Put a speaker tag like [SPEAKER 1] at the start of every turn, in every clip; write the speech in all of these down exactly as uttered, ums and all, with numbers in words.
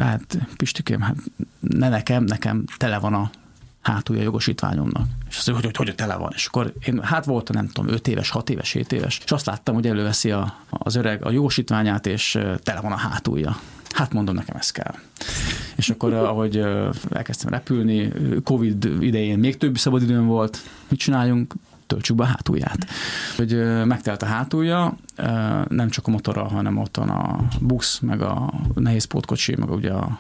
[SPEAKER 1] hát Pistikém, hát ne nekem, nekem tele van a hátulja jogosítványomnak. És azt mondja, hogy, hogy hogy tele van. És akkor én hát voltam, nem tudom, öt éves, hat éves, hét éves, és azt láttam, hogy előveszi a, az öreg a jogosítványát, és tele van a hátulja. Hát mondom, nekem ez kell. És akkor, ahogy elkezdtem repülni, Covid idején még több szabadidőm volt, mit csináljunk? Töltsük be a hátulját. Hogy megtelt a hátulja, nem csak a motorral, hanem ott van a busz, meg a nehéz pótkocsi, meg ugye a,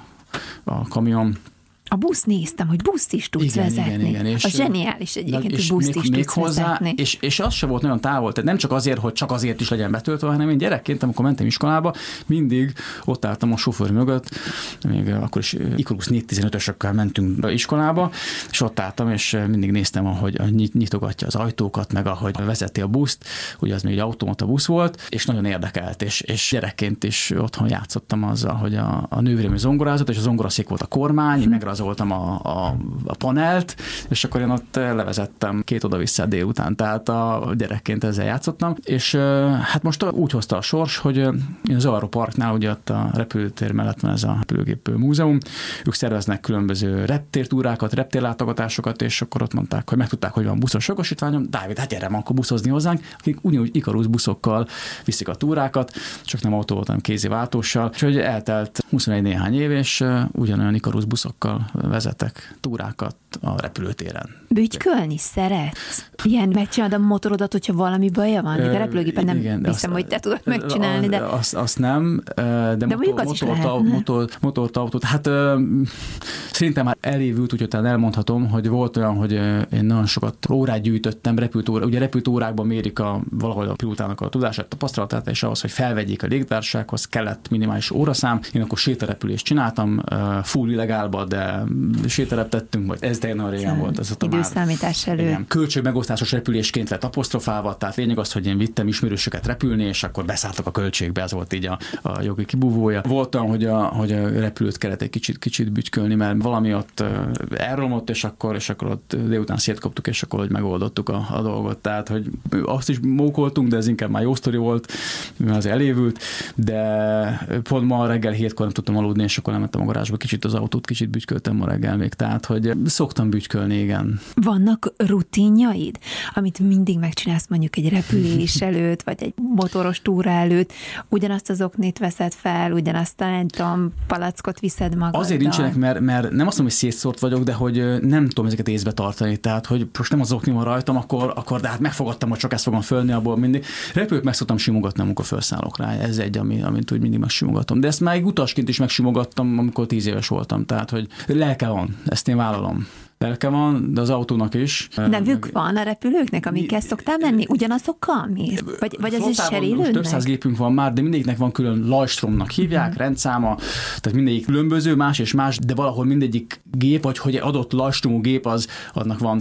[SPEAKER 1] a kamion.
[SPEAKER 2] A busz néztem, hogy buszt is tudsz
[SPEAKER 1] igen,
[SPEAKER 2] vezetni.
[SPEAKER 1] Igen, igen. És,
[SPEAKER 2] az zseniális egyébként, hogy buszt
[SPEAKER 1] még,
[SPEAKER 2] is
[SPEAKER 1] még
[SPEAKER 2] tudsz
[SPEAKER 1] hozzá,
[SPEAKER 2] vezetni.
[SPEAKER 1] És, és az sem volt nagyon távol, tehát nem csak azért, hogy csak azért is legyen betöltve, hanem én gyerekként, amikor mentem iskolába, mindig ott álltam a sofőr mögött, még akkor is Ikarus négyszáztizenötösökkel mentünk be iskolába, és ott álltam, és mindig néztem, ahogy nyitogatja az ajtókat, meg ahogy vezeti a buszt, ugye az még egy automata busz volt, és nagyon érdekelt, és, és gyerekként is otthon játszottam azzal, hogy a, a nővérem zongorázott, és a zongoraszék volt a kormány, hm. megrajzoltam a, a a panelt, és akkor én ott levezettem két oda-vissza délután, tehát a gyerekként ezzel játszottam, és hát most úgy hozta a sors, hogy a Zavaró Parknál, ugye ott a repülőtér mellett van ez a repülőgép múzeum, ők szerveznek különböző reptértúrákat, reptérlátogatásokat, és akkor ott mondták, hogy megtudták, hogy van buszos jogosítványom, Dávid, hát gyere, akkor buszozni hozzánk, akik ugyanúgy Ikarus buszokkal viszik a túrákat, csak nem autó volt, hanem kéziváltóssal, és hogy eltelt huszonegy néhány év, és ugyanolyan Ikarus buszokkal vezetek túrákat a repülőtéren.
[SPEAKER 2] Bütykölni szeretsz? Ilyen megcsinálod a motorodat, hogyha valami baja van? De a repülőgépen nem igen, hiszem, azt, hogy te tudod megcsinálni, de...
[SPEAKER 1] Azt, azt nem, de, de motor, motor, motor, motor, autót, hát szerintem már elévült, úgyhogy talán elmondhatom, hogy volt olyan, hogy én nagyon sokat órát gyűjtöttem, repült óra, ugye repült órákban mérik a, valahol a pilótának a tudását, tapasztalatát, és ahhoz, hogy felvegyék a légitársasághoz, kellett minimális óraszám. Én akkor sétarepülést csináltam, full illegálba, de sétareptettünk, vagy ez nagyon régen volt. Ez
[SPEAKER 2] időszámítás elő.
[SPEAKER 1] Költségmegosztásos repülésként lett apostrofálva, tehát lényeg az, hogy én vittem ismerősöket repülni, és akkor beszálltak a költségbe, ez volt így a, a jogi kibúvója. Volt olyan, hogy a, hogy a repülőt kellett egy kicsit, kicsit bütykölni, mert valami ott elromlott, és akkor, és akkor ott délután szétkaptuk, és akkor hogy megoldottuk a, a dolgot. Tehát, hogy azt is mókoltunk, de ez inkább már jó sztori volt, mert az elévült, de pont ma reggel hétkor nem tudtam aludni, és akkor elmentem a garázsba, kicsit az autót, kicsit bütyköltem ma reggel még. Tehát, hogy szoktam bütykölni, igen.
[SPEAKER 2] Vannak rutinjaid, amit mindig megcsinálsz mondjuk egy repülés előtt, vagy egy motoros túra előtt, ugyanazt az oknit veszed fel, ugyanazt a, nem tudom, palackot viszed magaddal?
[SPEAKER 1] Azért nincsenek, mert, mert nem azt mondom, hogy szétszórt vagyok, de hogy nem tudom ezeket észbe tartani, tehát hogy most nem az okni van rajtam, akkor, akkor de hát megfogadtam, hogy csak ezt fogom fölni, abból mindig. Repülőt meg szoktam simogatni, amikor felszállok rá. Ez egy, ami, amit úgy mindig megsimogatom. De ezt már egy utasként is megsimogattam, amikor tíz éves voltam, tehát hogy lelke van, ezt én vállalom. Lelke van, de az autónak is.
[SPEAKER 2] Nevük van a repülőknek, amikkel szoktál menni? Ugyanazokkal mi? Vagy, vagy az is serélődnek?
[SPEAKER 1] Több száz gépünk van már, de mindegyiknek van külön Lajstromnak hívják, mm. rendszáma, tehát mindegyik különböző, más és más, de valahol mindegyik gép, vagy hogy adott Lajstromú gép, az annak van.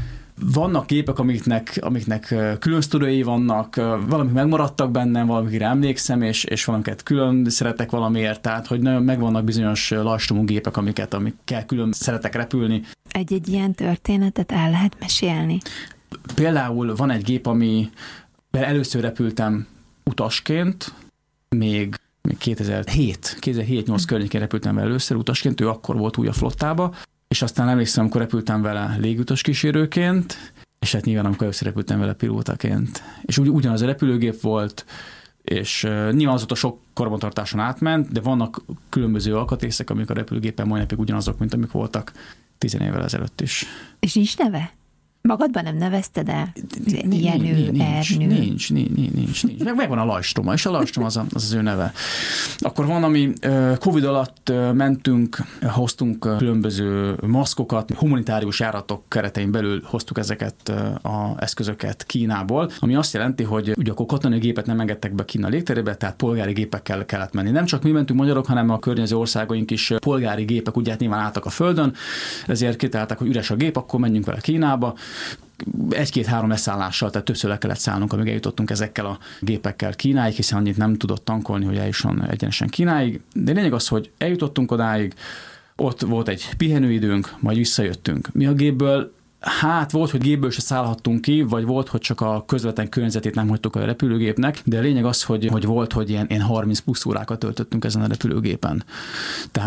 [SPEAKER 1] Vannak gépek, amiknek, amiknek külön sztoriai vannak, valamik megmaradtak bennem, valamikre emlékszem, és, és valamiket külön szeretek valamiért, tehát hogy nagyon megvannak bizonyos Lajstromú gépek, amiket, amikkel külön szeretek repülni.
[SPEAKER 2] Egy-egy ilyen történetet el lehet mesélni?
[SPEAKER 1] Például van egy gép, ami először repültem utasként, még, még kétezer-hét kétezer-hét-nyolc környékén repültem először utasként, ő akkor volt új a flottába, és aztán emlékszem, amikor repültem vele légutas kísérőként, és hát nyilván amikor először repültem vele pilótaként. És úgy, ugyanaz a repülőgép volt, és uh, nyilván azóta sok karbantartáson átment, de vannak különböző alkatrészek, amik a repülőgépen mai napig ugyanazok, mint amik voltak tíz évvel ezelőtt is.
[SPEAKER 2] És nincs neve? Magadban nem nevezted el? Jenő, Ernő?
[SPEAKER 1] Nincs, nincs, nincs, nincs, nincs. Meg, megvan a Lajstroma, és a Lajstrom az, az az ő neve. Akkor van, ami Covid alatt mentünk, hoztunk különböző maszkokat, humanitárius járatok keretein belül hoztuk ezeket az eszközöket Kínából, ami azt jelenti, hogy ugye akkor katonai gépet nem engedtek be Kína légterébe, tehát polgári gépekkel kellett menni. Nem csak mi mentünk magyarok, hanem a környező országaink is polgári gépek, ugye hát nyilván álltak a földön, ezért kitalálták, hogy üres a gép, akkor menjünk vele Kínába. Egy-két-három leszállással, tehát többször le kellett szállnunk, amíg eljutottunk ezekkel a gépekkel Kínáig, hiszen annyit nem tudott tankolni, hogy eljusson egyenesen Kínáig. De lényeg az, hogy eljutottunk odáig, ott volt egy pihenőidőnk, majd visszajöttünk. Mi a gépből, hát volt, hogy gépből se szállhattunk ki, vagy volt, hogy csak a közvetlen környezetét nem hagytuk a repülőgépnek, de a lényeg az, hogy, hogy volt, hogy ilyen, ilyen harminc plusz órákat töltöttünk ezen a repülőgépen. Tehát